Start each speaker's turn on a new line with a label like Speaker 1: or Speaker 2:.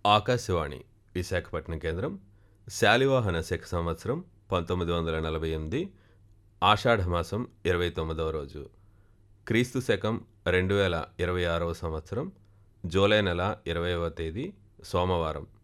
Speaker 1: ఆకాశవాణి విశాఖపట్నం కేంద్రం శాలివాహన శక సంవత్సరం 1948 ఆషాఢమాసం 29వ రోజు క్రీస్తు శకం 2026వ సంవత్సరం జూలై నెల 20వ తేదీ సోమవారం